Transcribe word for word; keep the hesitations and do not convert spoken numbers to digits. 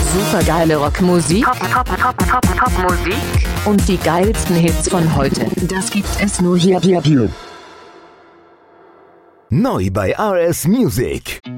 Supergeile Rockmusik, Top, Top, Top, Top, Top Musik und die geilsten Hits von heute. Das gibt es nur hier, hier, hier. Neu bei R S Music.